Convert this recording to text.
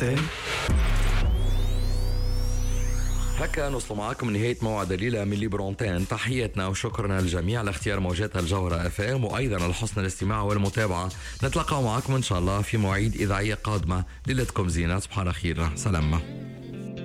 برونتين. هكا نوصل معاكم نهاية موعد الليلة من ليبرونتين. تحياتنا وشكرنا للجميع لاختيار موجات الجوهرة FM وأيضا لحسن الاستماع والمتابعة. نتلقى معكم إن شاء الله في مواعيد إذاعية قادمة. ليلتكم زينة، صباح الخير، سلام.